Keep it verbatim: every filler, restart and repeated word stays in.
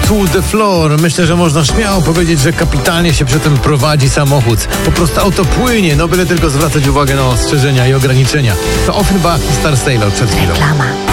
to the floor. Myślę, że można śmiało powiedzieć, że kapitalnie się przy tym prowadzi samochód. Po prostu auto płynie, no byle tylko zwracać uwagę na ostrzeżenia i ograniczenia. To Offenbach i Star Sailor przed chwilą. Reklama.